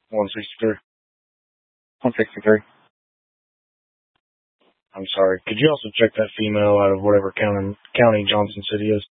163. 163. I'm sorry. Could you also check that female out of whatever county Johnson City is?